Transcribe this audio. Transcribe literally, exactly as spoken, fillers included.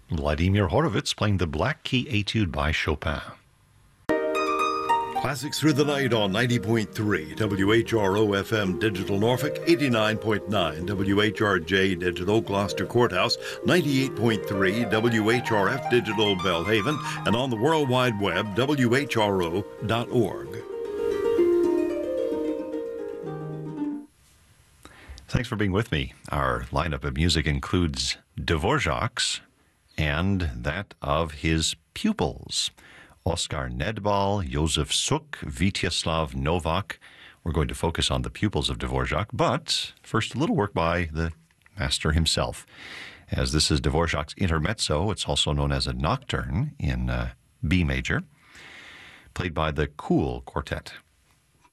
Vladimir Horowitz playing the Black Key Etude by Chopin. Classics through the night on ninety point three W H R O F M Digital Norfolk, eighty-nine point nine W H R J Digital Gloucester Courthouse, ninety-eight point three W H R F Digital Belhaven, and on the World Wide Web, W H R O dot org. Thanks for being with me. Our lineup of music includes Dvorak's and that of his pupils, Oskar Nedbal, Josef Suk, Vityaslav Novak. We're going to focus on the pupils of Dvorak, but first a little work by the master himself. As this is Dvorak's Intermezzo, it's also known as a nocturne in uh, B major, played by the Kool Quartet.